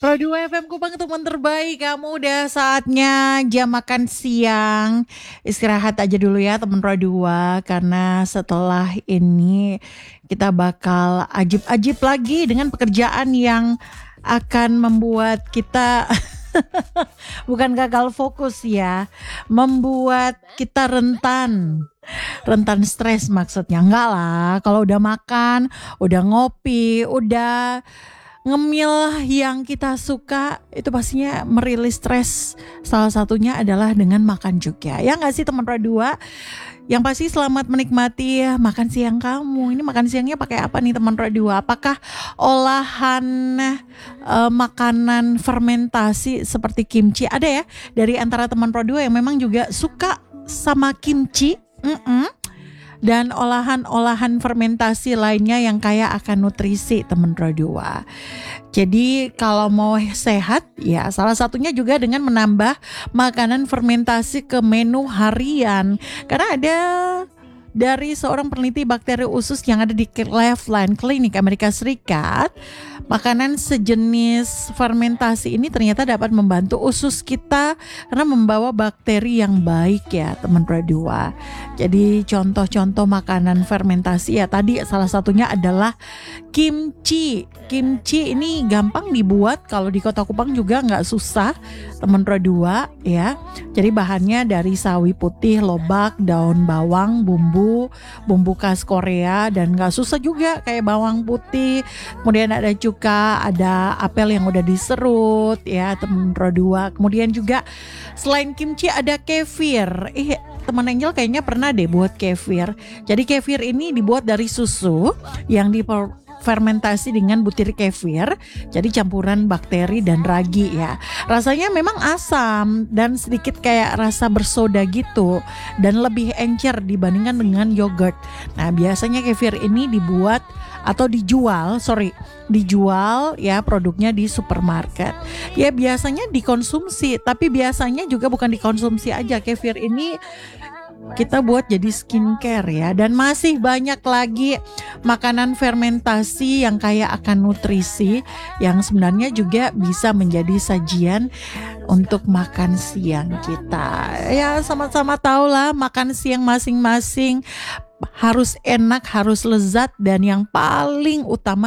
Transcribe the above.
Pro 2 FM Kupang teman terbaik. Kamu udah saatnya jam makan siang. Istirahat aja dulu ya teman Pro 2. Karena setelah ini kita bakal ajib-ajib lagi dengan pekerjaan yang akan membuat kita bukan gagal fokus ya, membuat kita rentan stres maksudnya. Enggak lah, kalau udah makan, udah ngopi, udah ngemil yang kita suka itu pastinya merilis stres. Salah satunya adalah dengan makan juga. Ya nggak sih teman Radua? Yang pasti selamat menikmati makan siang kamu. Ini makan siangnya pakai apa nih teman Radua? Apakah olahan makanan fermentasi seperti kimchi? Ada ya dari antara teman Radua yang memang juga suka sama kimchi. Dan olahan-olahan fermentasi lainnya yang kaya akan nutrisi teman Rodua. Jadi kalau mau sehat ya salah satunya juga dengan menambah makanan fermentasi ke menu harian. Karena ada dari seorang peneliti bakteri usus yang ada di Cleveland Clinic Amerika Serikat, makanan sejenis fermentasi ini ternyata dapat membantu usus kita karena membawa bakteri yang baik ya teman Radua. Jadi contoh-contoh makanan fermentasi ya tadi salah satunya adalah kimchi. Kimchi ini gampang dibuat, kalau di Kota Kupang juga nggak susah teman Radua ya. Jadi bahannya dari sawi putih, lobak, daun bawang, bumbu khas Korea, dan nggak susah juga kayak bawang putih. Kemudian ada cuka, ada apel yang udah diserut ya teman Radua. Kemudian juga selain kimchi ada kefir. Teman Angel kayaknya pernah deh buat kefir. Jadi kefir ini dibuat dari susu yang fermentasi dengan butir kefir, jadi campuran bakteri dan ragi ya. Rasanya memang asam dan sedikit kayak rasa bersoda gitu, dan lebih encer dibandingkan dengan yogurt. Nah biasanya kefir ini dibuat atau dijual ya produknya di supermarket. Ya biasanya dikonsumsi, tapi biasanya juga bukan dikonsumsi aja. Kefir ini kita buat jadi skincare ya, dan masih banyak lagi makanan fermentasi yang kaya akan nutrisi yang sebenarnya juga bisa menjadi sajian untuk makan siang kita. Ya sama-sama tahu lah makan siang masing-masing harus enak, harus lezat, dan yang paling utama